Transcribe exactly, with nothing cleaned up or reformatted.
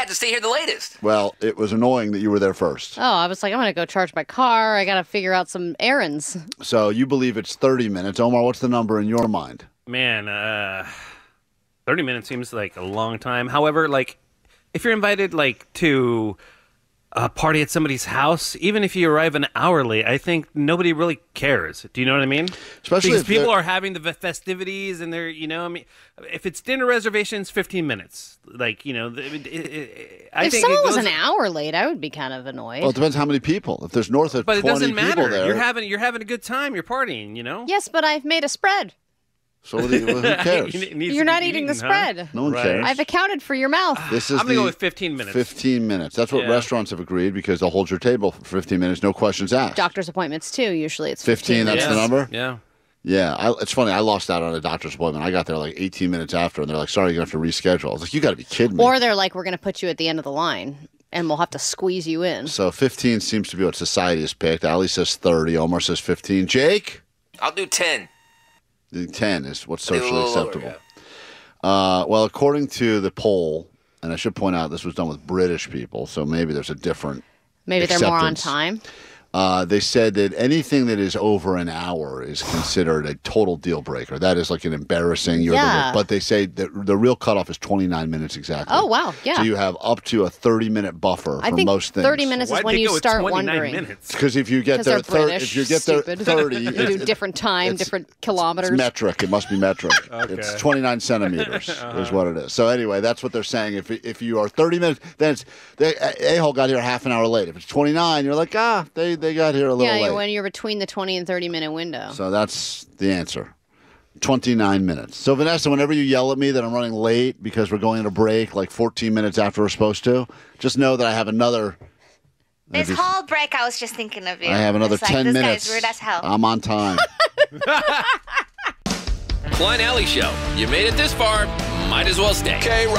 to stay here the latest. Well, it was annoying that you were there first. Oh, I was like, I'm going to go charge my car. I got to figure out some errands. So you believe it's thirty minutes. Omar, what's the number in your mind? Man, uh, thirty minutes seems like a long time. However, like, if you're invited, like, to a party at somebody's house, even if you arrive an hour late, I think nobody really cares. Do you know what I mean? Especially because if people they're- are having the festivities and they're, you know, I mean, if it's dinner reservations, fifteen minutes. Like, you know, it, it, it, I if think someone it was goes, an hour late, I would be kind of annoyed. Well, it depends how many people. If there's north of but it twenty doesn't people matter. there, You're having you're having a good time. You're partying. You know. Yes, but I've made a spread. so what do you- well, who cares? It needs You're to not be eating the eaten, huh? spread. No one Right. cares. I've accounted for your mouth. This is I'm gonna the go with fifteen minutes. fifteen minutes. That's what Yeah. restaurants have agreed because they'll hold your table for fifteen minutes, no questions asked. Doctor's appointments, too. Usually it's fifteen, fifteen. that's the Yes. number? Yeah. Yeah, I, it's funny. I lost out on a doctor's appointment. I got there like eighteen minutes after, and they're like, sorry, you're going to have to reschedule. I was like, you got to be kidding me. Or they're like, we're going to put you at the end of the line, and we'll have to squeeze you in. So fifteen seems to be what society has picked. Ali says thirty. Omar says fifteen. Jake? I'll do ten. The ten is what's I'll do a socially little lower, acceptable. Uh, well, according to the poll, and I should point out this was done with British people, so maybe there's a different Maybe they're more on acceptance. time. Uh, they said that anything that is over an hour is considered a total deal breaker. That is like an embarrassing. You're Yeah. the, but they say that the real cutoff is twenty-nine minutes exactly. Oh, wow. Yeah. So you have up to a thirty-minute buffer I for think most things. thirty minutes is Why'd when they you go with start twenty-nine wondering. minutes? Because if you get Because there, they're at thir- British, if you get there stupid. thirty, You it's- do it's- different time, it's- different It's kilometers. metric. It must be metric. Okay. It's twenty-nine centimeters is what it is. So anyway, that's what they're saying. If if you are thirty minutes, then it's they, A-hole got here half an hour late. If it's twenty-nine, you're like, ah, they, they got here a little Yeah, late. you're- when you're between the twenty and thirty minute window. So that's the answer. twenty-nine minutes. So, Vanessa, whenever you yell at me that I'm running late because we're going to break like fourteen minutes after we're supposed to, just know that I have another. This I whole break, I was just thinking of you. I have another It's like, ten this minutes. guy's rude as hell. I'm on time. Klein Alley Show. You made it this far. Might as well stay. K